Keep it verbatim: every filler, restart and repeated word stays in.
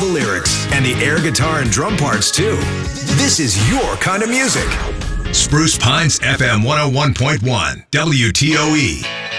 lyrics and the air guitar and drum parts too. This is your kind of music. Spruce Pines F M one oh one point one, W T O E.